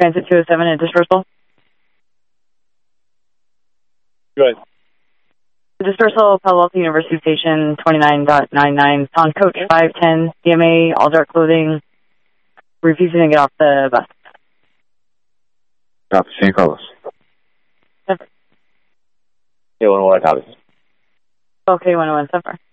Transit 207 at dispersal. Go ahead. Dispersal, Palo Alto University Station 29.99, on coach 510, DMA, all dark clothing, refusing to get off the bus. Copy, San Carlos. Separate. Yeah, 101, copy. Okay, 101, separate.